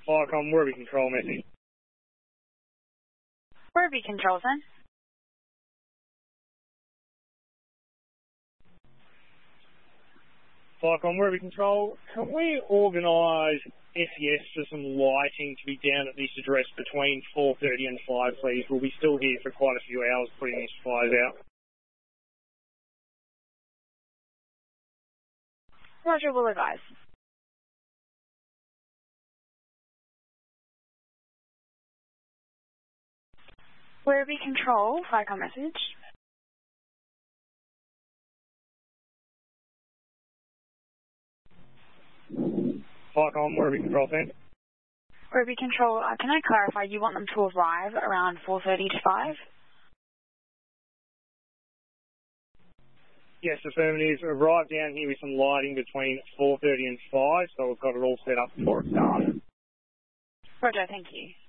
Firecom, Werribee Control message. Werribee Control, then. Firecom, Werribee Control, can we organise SES for some lighting to be down at this address between 4:30 and 5, please? We'll be still here for quite a few hours putting these fires out. Roger, will advise. Werribee Control, Firecom message. Firecom, Werribee Control, then. Werribee Control, can I clarify, you want them to arrive around 4:30 to 5? Yes, affirmative. Arrive down here with some lighting between 4:30 and 5, so we've got it all set up before it starts. Roger, thank you.